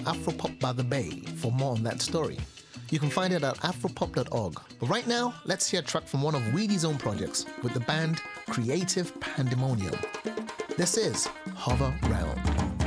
Afropop by the Bay for more on that story. You can find it at afropop.org. But right now, let's hear a track from one of Weedy's own projects with the band Creative Pandemonium. This is Hover Round.